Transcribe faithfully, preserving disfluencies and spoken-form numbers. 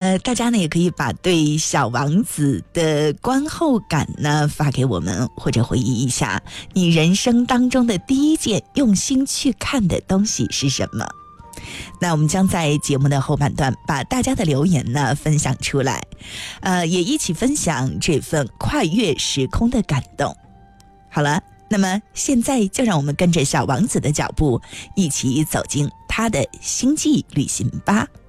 呃，大家呢也可以把对小王子的观后感呢发给我们，或者回忆一下你人生当中的第一件用心去看的东西是什么。那我们将在节目的后半段把大家的留言呢分享出来，呃，也一起分享这份跨越时空的感动。好了，那么现在就让我们跟着小王子的脚步，一起走进他的星际旅行吧。